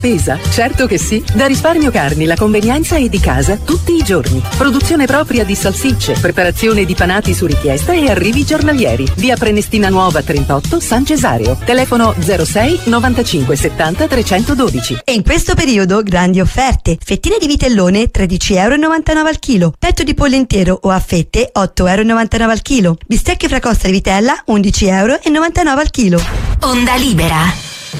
Pesa? Certo che sì. Da Risparmio Carni la convenienza è di casa tutti i giorni. Produzione propria di salsicce, preparazione di panati su richiesta e arrivi giornalieri. Via Prenestina Nuova 38 San Cesareo. Telefono 06 95 70 312. E in questo periodo grandi offerte. Fettine di vitellone 13,99 € al chilo. Petto di pollo intero o a fette 8,99 € al chilo. Bistecche fracosta di vitella 11,99 € al chilo. Onda Libera.